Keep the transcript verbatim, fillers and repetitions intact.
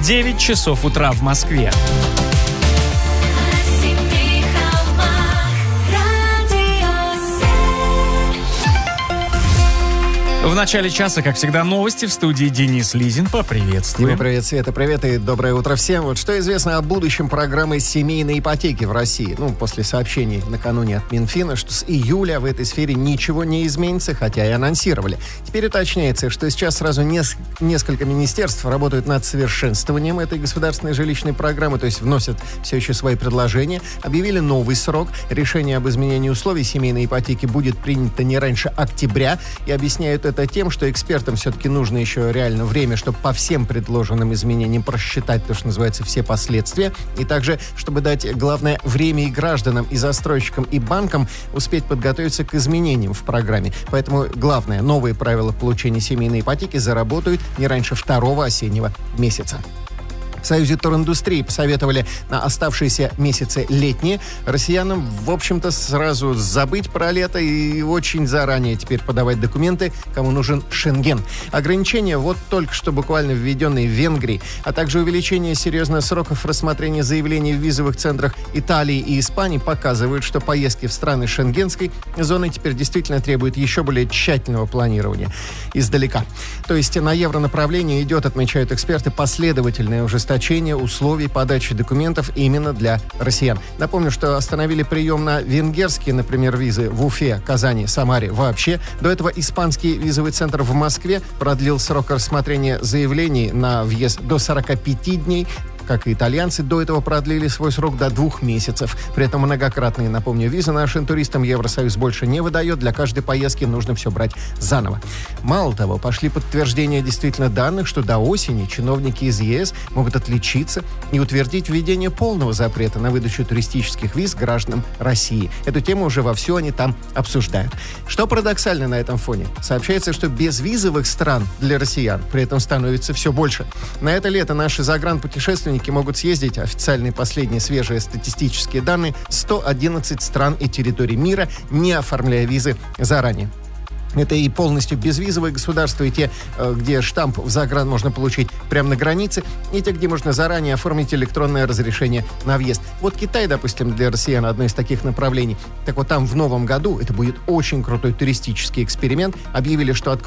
девять часов утра в Москве. В начале часа, как всегда, новости в студии Денис Лизин. Поприветствуем. Дима, привет, Света, привет и доброе утро всем. Вот что известно о будущем программы семейной ипотеки в России? Ну, после сообщений накануне от Минфина, что с июля в этой сфере ничего не изменится, хотя и анонсировали. Теперь уточняется, что сейчас сразу нес- несколько министерств работают над совершенствованием этой государственной жилищной программы, то есть вносят все еще свои предложения. Объявили новый срок. Решение об изменении условий семейной ипотеки будет принято не раньше октября, и объясняют это тем, что экспертам все-таки нужно еще реально время, чтобы по всем предложенным изменениям просчитать то, что называется, все последствия. И также, чтобы дать, главное, время и гражданам, и застройщикам, и банкам успеть подготовиться к изменениям в программе. Поэтому, главное, новые правила получения семейной ипотеки заработают не раньше второго осеннего месяца. В Союзе туриндустрии посоветовали на оставшиеся месяцы летние россиянам, в общем-то, сразу забыть про лето и очень заранее теперь подавать документы, кому нужен Шенген. Ограничения, вот только что буквально введенные в Венгрии, а также увеличение серьезно сроков рассмотрения заявлений в визовых центрах Италии и Испании показывают, что поездки в страны шенгенской зоны теперь действительно требуют еще более тщательного планирования издалека. То есть на евронаправление идет, отмечают эксперты, последовательное ужесточение условий подачи документов именно для россиян. Напомню, что остановили прием на венгерские, например, визы в Уфе, Казани, Самаре вообще. До этого испанский визовый центр в Москве продлил срок рассмотрения заявлений на въезд до сорок пять дней. Как и итальянцы, до этого продлили свой срок до двух месяцев. При этом многократные, напомню, визы нашим туристам Евросоюз больше не выдает. Для каждой поездки нужно все брать заново. Мало того, пошли подтверждения действительно данных, что до осени чиновники из ЕС могут отличиться и утвердить введение полного запрета на выдачу туристических виз гражданам России. Эту тему уже вовсю они там обсуждают. Что парадоксально на этом фоне? Сообщается, что безвизовых стран для россиян при этом становится все больше. На это лето наши загранпутешественники могут съездить, официальные последние свежие статистические данные, сто одиннадцать стран и территорий мира, не оформляя визы заранее. Это и полностью безвизовые государства, и те, где штамп в загран можно получить прямо на границе, и те, где можно заранее оформить электронное разрешение на въезд. Вот Китай, допустим, для россиян одно из таких направлений. Так вот там в новом году, это будет очень крутой туристический эксперимент, объявили, что откроют